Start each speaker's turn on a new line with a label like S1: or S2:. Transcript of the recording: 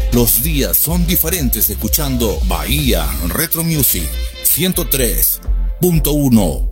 S1: Los días son diferentes escuchando Bahía Retro Music 103.1.